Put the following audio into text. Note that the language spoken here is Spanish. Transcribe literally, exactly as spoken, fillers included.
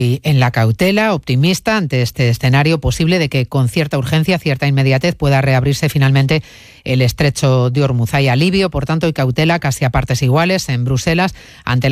Y en la cautela, optimista ante este escenario posible de que con cierta urgencia, cierta inmediatez pueda reabrirse finalmente el estrecho de Ormuz. Hay alivio, por tanto, y cautela casi a partes iguales en Bruselas ante la